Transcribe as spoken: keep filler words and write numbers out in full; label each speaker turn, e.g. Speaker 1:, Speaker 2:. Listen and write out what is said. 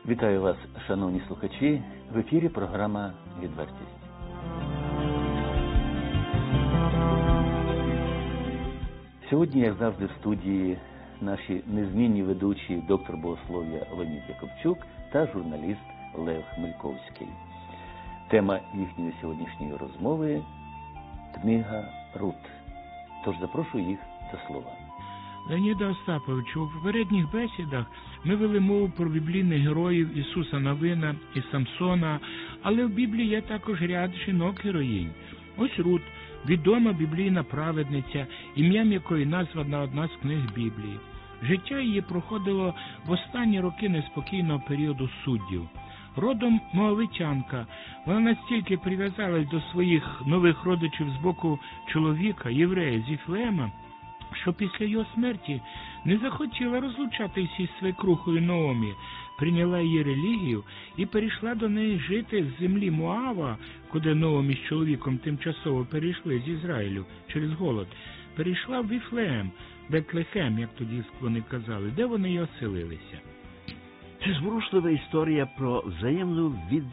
Speaker 1: Вітаю вас, шановні слухачі. В ефірі програма «Відвертість». Сьогодні, як завжди, в студії наші незмінні ведучі доктор богослов'я Леонід Якубчук та журналіст Лев Хмельковський. Тема їхньої сьогоднішньої розмови – книга Рут. Тож запрошую їх до слова.
Speaker 2: Леоніде Остаповичу, у попередніх бесідах ми вели мову про біблійних героїв Ісуса Навина і Самсона, але в Біблії є також ряд жінок-героїнь. Ось Рут, відома біблійна праведниця, ім'ям якої названа одна з книг Біблії. Життя її проходило в останні роки неспокійного періоду суддів. Родом моавитянка, вона настільки прив'язалась до своїх нових родичів з боку чоловіка, єврея з Іфлеема, що після його смерті не захотіла розлучатися із свекрухою Наомі, прийняла її релігію і перейшла до неї жити з землі Моава, куди Наомі з чоловіком тимчасово перейшли з Ізраїлю через голод, перейшла в Віфлеем, Бетлехем, як тоді вони казали, де вони й оселилися.
Speaker 3: Це зворушлива історія про взаємну від